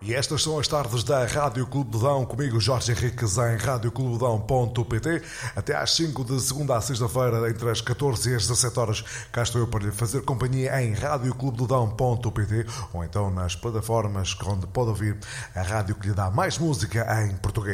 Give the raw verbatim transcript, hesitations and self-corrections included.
E estas são as tardes da Rádio Clube do Dão, comigo Jorge Henriques em rádio clube dão ponto pt. Até às cinco de segunda a sexta-feira, entre as catorze e as dezassete horas, cá estou eu para lhe fazer companhia em rádio clube do dão ponto pt ou então nas plataformas onde pode ouvir a rádio que lhe dá mais música em português.